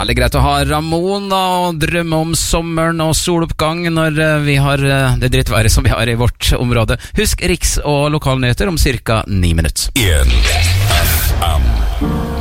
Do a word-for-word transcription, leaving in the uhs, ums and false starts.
Veldig greit å ha Ramón og drømme om sommeren og soloppgang når vi har det drittværet som vi har i vårt område. Husk riks- og lokalnyheter om cirka ni minutter. En F M